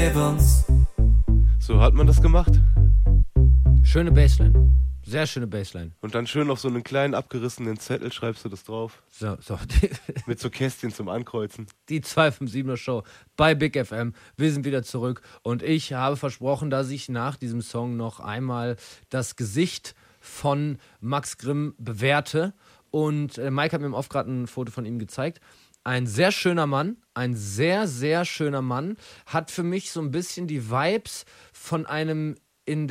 So hat man das gemacht. Schöne Bassline. Sehr schöne Bassline. Und dann schön auf so einen kleinen abgerissenen Zettel schreibst du das drauf. So. Mit so Kästchen zum Ankreuzen. Die 257er Show bei Big FM. Wir sind wieder zurück und ich habe versprochen, dass ich nach diesem Song noch einmal das Gesicht von Max Grimm bewerte. Und Mike hat mir oft gerade ein Foto von ihm gezeigt. Ein sehr schöner Mann, ein sehr, sehr schöner Mann, hat für mich so ein bisschen die Vibes von einem in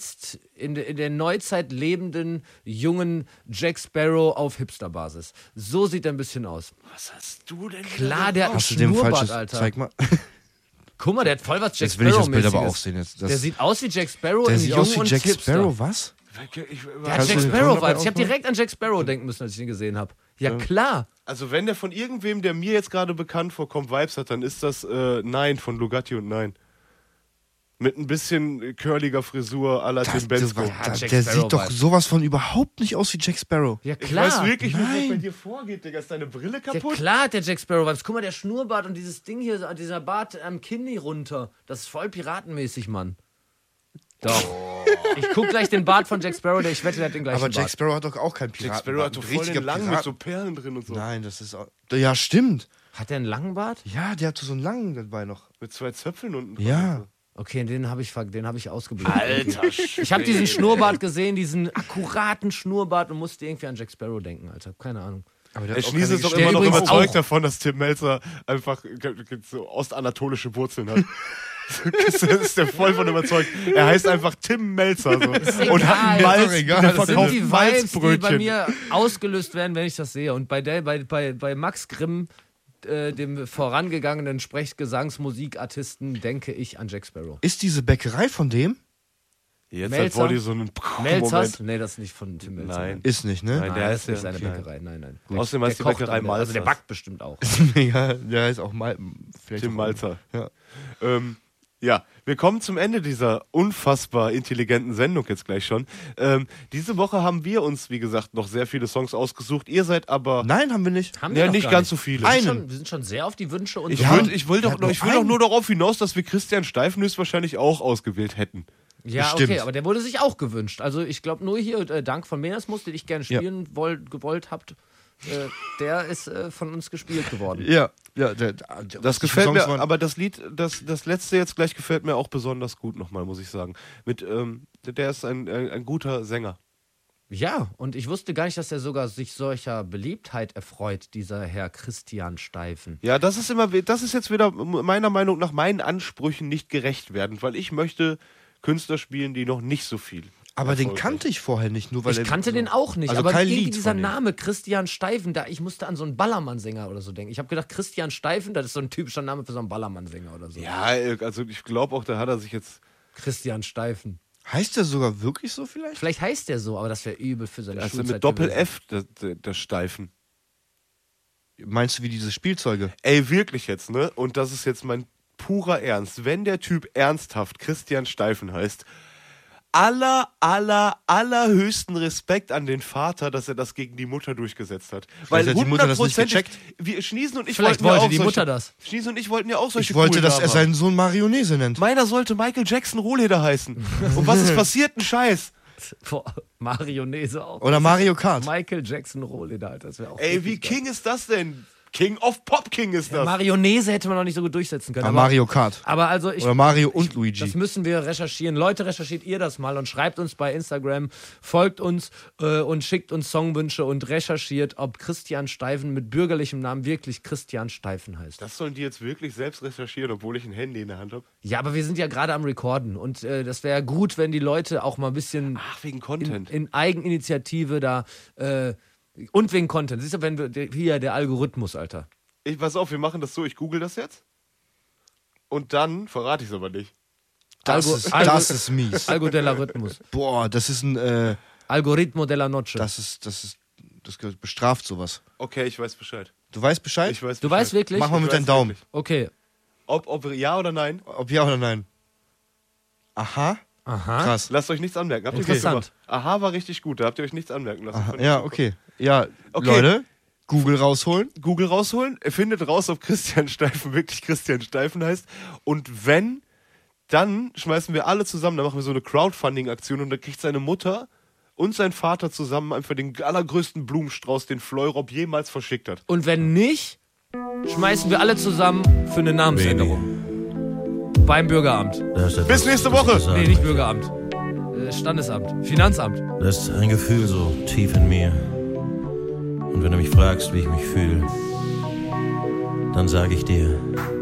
der Neuzeit lebenden jungen Jack Sparrow auf Hipster-Basis. So sieht er ein bisschen aus. Was hast du denn? Klar, der hat einen Hast du dem Schnurrbart, falsches? Alter. Zeig mal. Guck mal, der hat voll was Jack Jetzt will ich das Bild Sparrow-mäßiges. aber auch sehen. Jetzt. Der sieht aus wie Jack Sparrow Der in sieht Jung aus wie und Jack Hipster. Sparrow, was? Der hat Kannst Jack du den Ton Sparrow dabei Vibes. Ich habe aufmachen? direkt an Jack Sparrow denken müssen, als ich ihn gesehen habe. Ja, klar. Also wenn der von irgendwem, der mir jetzt gerade bekannt vorkommt, Vibes hat, dann ist das Nein von Lugatti und Nein. Mit ein bisschen curliger Frisur à la Tim Bensko. Jack Der Sparrow sieht doch Vibes. sowas von überhaupt nicht aus wie Jack Sparrow. Ja, Ich klar. weiß wirklich nicht, was Nein. bei dir vorgeht, Digga. Ist deine Brille Ja, kaputt? klar hat der Jack Sparrow Vibes. Guck mal, der Schnurrbart und dieses Ding hier, dieser Bart am Kinn runter. Das ist voll piratenmäßig, Mann. Doch. Ich guck gleich den Bart von Jack Sparrow, ich wette, der hat den gleichen Aber Jack Bart. Sparrow hat doch auch keinen Piraten. Jack Sparrow hat doch voll den lang mit so Perlen drin und so. Nein, das ist auch... Ja, stimmt. Hat der einen langen Bart? Ja, der hat so einen langen dabei noch. Mit 2 Zöpfeln unten. Ja. Okay, den habe ich ausgeblendet. Alter, Ich habe diesen Schnurrbart gesehen, diesen akkuraten Schnurrbart und musste irgendwie an Jack Sparrow denken, Alter. Keine Ahnung. Aber der Er hat auch Schniese keine ist doch Der immer noch übrigens überzeugt auch- davon, dass Tim Melzer einfach so ostanatolische Wurzeln hat. Das ist der voll von überzeugt. Er heißt einfach Tim Melzer so. Und hat einen egal. Malz, Ist doch egal. der Das sind Das sind verkauft die Vibes, die bei Malzbrötchen. mir ausgelöst werden, wenn ich das sehe. Und bei Max Grimm, dem vorangegangenen Sprechgesangsmusikartisten, denke ich an Jack Sparrow. Ist diese Bäckerei von dem? Jetzt Melzer? hat Woddy so einen Melzers? Moment. Nee, das ist nicht von Tim Melzer. Nein. Ist nicht, ne? Nein, Nein, der das ist ist nicht ja seine klein. Bäckerei. Nein. Außerdem heißt die kocht Bäckerei dann, also der Malzers. backt bestimmt auch. Ja, der heißt auch mal. Vielleicht Tim auch- Malzer. Ja. Ja, wir kommen zum Ende dieser unfassbar intelligenten Sendung jetzt gleich schon. Diese Woche haben wir uns, wie gesagt, noch sehr viele Songs ausgesucht. Ihr seid aber Nein, haben wir nicht. Haben ja, noch nicht gar ganz so viele. Einen. Wir sind schon sehr auf die Wünsche und Ich Ja. will Ja, nur doch einen. nur darauf hinaus, dass wir Christian Steffen höchstwahrscheinlich auch ausgewählt hätten. Ja, Bestimmt. okay, aber der wurde sich auch gewünscht. Also ich glaube nur hier, Dank von Menasmus, den ich gerne spielen gewollt habt, der ist von uns gespielt geworden. Ja. Das gefällt mir, aber das Lied, das letzte jetzt gleich gefällt mir auch besonders gut nochmal, muss ich sagen. Der ist ein guter Sänger. Ja, und ich wusste gar nicht, dass er sogar sich solcher Beliebtheit erfreut, dieser Herr Christian Steifen. Ja, das ist jetzt wieder meiner Meinung nach meinen Ansprüchen nicht gerecht werden, weil ich möchte Künstler spielen, die noch nicht so viel. Aber den Erfolg kannte ich vorher nicht, nur weil Ich kannte den auch nicht, Also aber kein irgendwie Lied dieser von dem. Name Christian Steifen, ich musste an so einen Ballermann-Sänger oder so denken. Ich habe gedacht, Christian Steifen, das ist so ein typischer Name für so einen Ballermann-Sänger oder so. Ja, also ich glaube auch, da hat er sich jetzt. Christian Steifen. Heißt der sogar wirklich so vielleicht? Vielleicht heißt der so, aber das wäre übel für seine Also Schulzeit mit Doppel gewesen. F, der Steifen. Meinst du wie diese Spielzeuge? Ey, wirklich jetzt, ne? Und das ist jetzt mein purer Ernst. Wenn der Typ ernsthaft Christian Steifen heißt, allerhöchsten Respekt an den Vater, dass er das gegen die Mutter durchgesetzt hat. Vielleicht hat die Mutter das nicht 100%ig gecheckt. Wir Schniesen und ich Vielleicht wollten ja wollte auch die solche, Mutter das. Schniesen und ich wollten ja auch solche Ich wollte, coolen dass er Namen haben. seinen Sohn Marionese nennt. Meiner sollte Michael Jackson Rohleder heißen. Und was ist passiert? Ein Scheiß. Boah, Marionese auch. Oder Mario Kart. Michael Jackson Rohleder, Alter, das wäre auch Ey, wie richtig geil. King ist das denn? King of Pop King ist das. Marionese hätte man noch nicht so gut durchsetzen können. Aber Mario Kart. Aber also Oder Mario und Luigi. Das müssen wir recherchieren. Leute, recherchiert ihr das mal und schreibt uns bei Instagram, folgt uns und schickt uns Songwünsche und recherchiert, ob Christian Steifen mit bürgerlichem Namen wirklich Christian Steifen heißt. Das sollen die jetzt wirklich selbst recherchieren, obwohl ich ein Handy in der Hand habe? Ja, aber wir sind ja gerade am Recorden und das wäre gut, wenn die Leute auch mal ein bisschen Ach, wegen Content. in Eigeninitiative da und wegen Content. Siehst du, wenn wir hier der Algorithmus, Alter. Pass auf, wir machen das so, ich google das jetzt. Und dann verrate ich es aber nicht. Das ist mies. Algo della Rhythmus. Boah, das ist ein, Algoritmo della Noche. das gehört bestraft sowas. Okay, ich weiß Bescheid. Du weißt Bescheid? Ich weiß Du Bescheid. weißt wirklich? Mach mal Ich mit weiß deinem Daumen. wirklich. Okay. Ob ja oder nein? Ob ja oder nein. Aha. Aha. Krass. Lasst euch nichts anmerken. Habt ihr Interessant. das gemacht? Aha, war richtig gut. Da habt ihr euch nichts anmerken lassen. Aha. Fand ich Ja, super. okay. Ja, Okay. Leute, Google rausholen. Google rausholen, findet raus, ob Christian Steifen wirklich Christian Steifen heißt. Und wenn dann schmeißen wir alle zusammen, dann machen wir so eine Crowdfunding-Aktion und dann kriegt seine Mutter und sein Vater zusammen einfach den allergrößten Blumenstrauß, den Fleurop jemals verschickt hat. Und wenn nicht, schmeißen wir alle zusammen für eine Namensänderung. Beim Bürgeramt. Bis nächste Woche. Nee, nicht Bürgeramt. Standesamt. Finanzamt. Das ist ein Gefühl so tief in mir. Und wenn du mich fragst, wie ich mich fühle, dann sage ich dir,